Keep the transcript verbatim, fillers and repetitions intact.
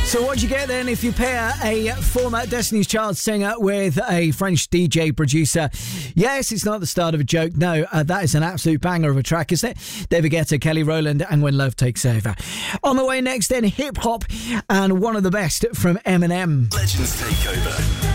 So what you get then if you pair a former Destiny's Child singer with a French D J producer? Yes, it's not the start of a joke. No, uh, that is an absolute banger of a track, isn't it? David Guetta, Kelly Rowland, and When Love Takes Over. On the way next then, hip hop and one of the best from Eminem. Legends Takeover.